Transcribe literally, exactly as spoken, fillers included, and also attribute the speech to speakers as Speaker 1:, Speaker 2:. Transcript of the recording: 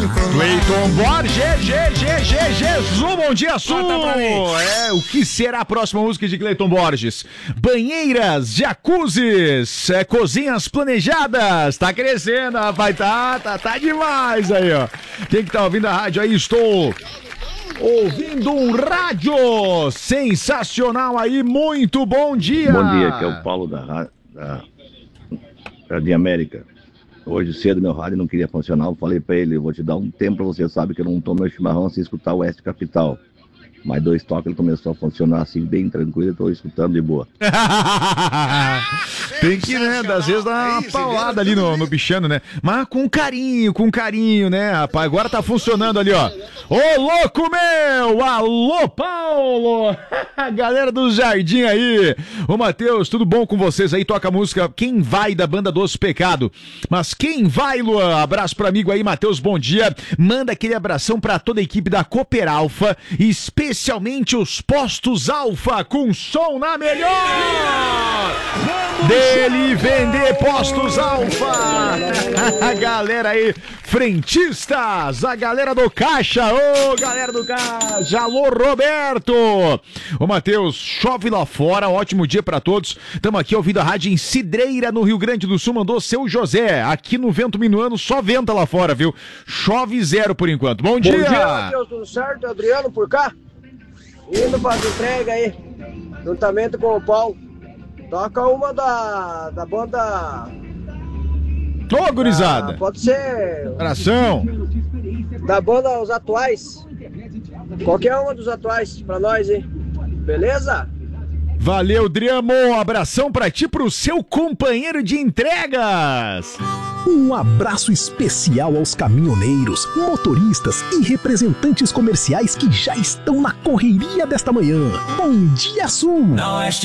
Speaker 1: Cleiton Borges, G, G, G, Jesus, bom dia, Sul! É, o que será a próxima música de Cleiton Borges? Banheiras, jacuzzis, é, cozinhas planejadas, tá crescendo, rapaz, tá, tá, tá demais aí, ó. Quem que tá ouvindo a rádio aí? Estou ouvindo um rádio sensacional aí, muito bom dia!
Speaker 2: Bom dia, que é o Paulo da, da Jardim América. Hoje cedo meu rádio não queria funcionar, eu falei pra ele, eu vou te dar um tempo pra você, sabe que eu não tomo meu chimarrão sem escutar o Oeste Capital. Mas dois toques ele começou a funcionar assim, bem tranquilo, eu tô escutando de boa.
Speaker 1: Tem que, né, às vezes dar uma paulada ali no, no bichano, né? Mas com carinho, com carinho, né, rapaz? Agora tá funcionando ali, ó. Ô, louco meu! Alô, Paulo! Galera do Jardim aí. Ô, Matheus, tudo bom com vocês aí? Toca a música Quem Vai, da banda Doce Pecado. Mas quem vai, Luan? Abraço pro amigo aí, Matheus, bom dia. Manda aquele abração pra toda a equipe da Cooper Alfa, especialmente os postos Alfa, com som na melhor! Dele vender postos Alfa! A galera aí, frentistas, a galera do Caixa, ô oh, galera do Caixa, alô Roberto! Ô Matheus, chove lá fora, ótimo dia pra todos. Estamos aqui ouvindo a rádio em Cidreira, no Rio Grande do Sul, mandou seu José. Aqui no Vento Minuano só venta lá fora, viu? Chove zero por enquanto. Bom dia!
Speaker 3: Bom dia, Matheus, tudo certo? Adriano por cá? Indo para as entregas aí, juntamente com o Paulo. Toca uma da, da banda...
Speaker 1: Ô, gurizada!
Speaker 3: Ah, pode ser...
Speaker 1: Abração!
Speaker 3: Da banda Os Atuais. Qualquer uma dos atuais pra nós, hein? Beleza?
Speaker 1: Valeu, Driamo! Abração pra ti, pro seu companheiro de entregas!
Speaker 4: Um abraço especial aos caminhoneiros, motoristas e representantes comerciais que já estão na correria desta manhã. Bom dia, Sul!
Speaker 5: Na Oeste